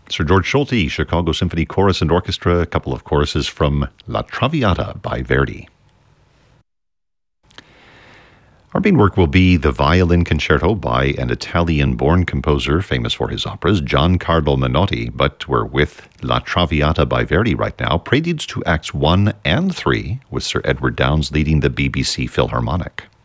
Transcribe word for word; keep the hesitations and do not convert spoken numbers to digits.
Sir George Solti, Chicago Symphony Chorus and Orchestra, a couple of choruses from La Traviata by Verdi. Our main work will be the Violin Concerto by an Italian-born composer famous for his operas, Giancarlo Menotti, but we're with La Traviata by Verdi right now, preludes to Acts one and three, with Sir Edward Downes leading the B B C Philharmonic.